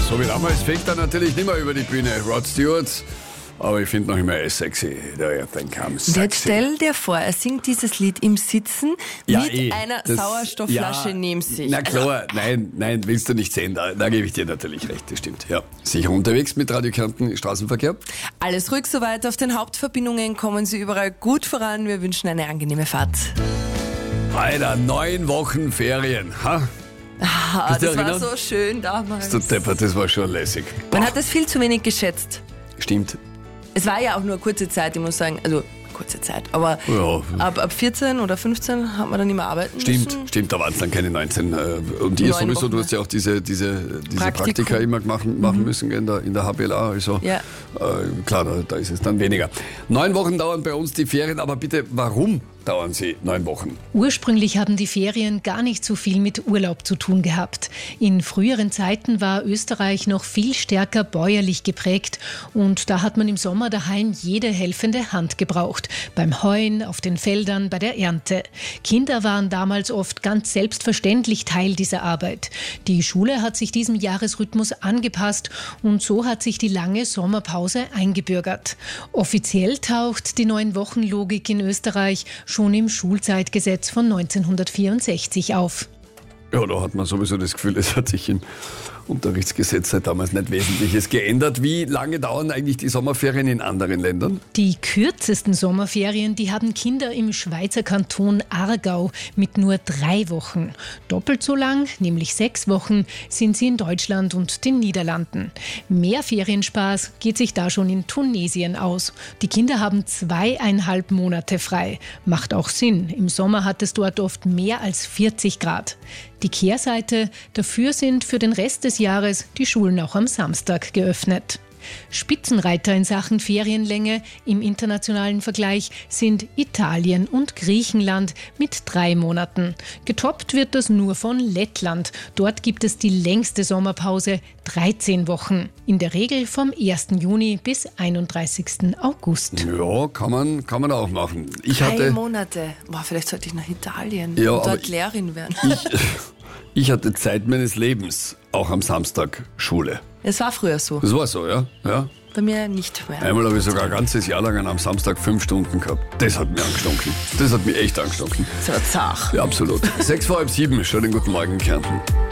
So wie damals fegt er natürlich nicht mehr über die Bühne, Rod Stewart. Aber ich finde noch immer sexy. Der Thing comes sexy. Jetzt stell dir vor, er singt dieses Lied im Sitzen mit einer Sauerstoffflasche neben sich. Na klar, nein, willst du nicht sehen. Da gebe ich dir natürlich recht, das stimmt. Ja. Sicher unterwegs mit Radio Kärnten Straßenverkehr. Alles ruhig soweit. Auf den Hauptverbindungen kommen Sie überall gut voran. Wir wünschen eine angenehme Fahrt. Alter, 9 Wochen Ferien. Ha? Das war so schön damals. Du Deppert, das war schon lässig. Man hat das viel zu wenig geschätzt. Stimmt. Es war ja auch nur eine kurze Zeit, ich muss sagen, also kurze Zeit, aber Ja. ab 14 oder 15 hat man dann immer arbeiten müssen. Stimmt, da waren es dann keine 19. Und ihr 9 sowieso, Wochen, du hast ja auch diese Praktika immer machen müssen in der HBLA. Also Ja. Klar, da ist es dann weniger. 9 Wochen dauern bei uns die Ferien, aber bitte, warum dauern sie 9 Wochen? Ursprünglich haben die Ferien gar nicht so viel mit Urlaub zu tun gehabt. In früheren Zeiten war Österreich noch viel stärker bäuerlich geprägt und da hat man im Sommer daheim jede helfende Hand gebraucht. Beim Heuen, auf den Feldern, bei der Ernte. Kinder waren damals oft ganz selbstverständlich Teil dieser Arbeit. Die Schule hat sich diesem Jahresrhythmus angepasst und so hat sich die lange Sommerpause eingebürgert. Offiziell taucht die 9-Wochen-Logik in Österreich schon im Schulzeitgesetz von 1964 auf. Ja, da hat man sowieso das Gefühl, es hat sich im Unterrichtsgesetz seit damals nicht Wesentliches geändert. Wie lange dauern eigentlich die Sommerferien in anderen Ländern? Die kürzesten Sommerferien, die haben Kinder im Schweizer Kanton Aargau mit nur 3 Wochen. Doppelt so lang, nämlich 6 Wochen, sind sie in Deutschland und den Niederlanden. Mehr Ferienspaß geht sich da schon in Tunesien aus. Die Kinder haben 2,5 Monate frei. Macht auch Sinn. Im Sommer hat es dort oft mehr als 40 Grad. Die Kehrseite, dafür sind für den Rest des Jahres die Schulen auch am Samstag geöffnet. Spitzenreiter in Sachen Ferienlänge im internationalen Vergleich sind Italien und Griechenland mit 3 Monaten. Getoppt wird das nur von Lettland. Dort gibt es die längste Sommerpause, 13 Wochen. In der Regel vom 1. Juni bis 31. August. Ja, kann man auch machen. 3 Monate. Boah, vielleicht sollte ich nach Italien und dort Lehrerin werden. Ich hatte Zeit meines Lebens, auch am Samstag Schule. Es war früher so. Das war so, ja? Bei mir nicht mehr. Einmal habe ich sogar ein ganzes Jahr lang am Samstag 5 Stunden gehabt. Das hat mir angestunken. Das hat mich echt angestunken. So zart. Ja, absolut. 6 vor halb 7. Schönen guten Morgen, Kärnten.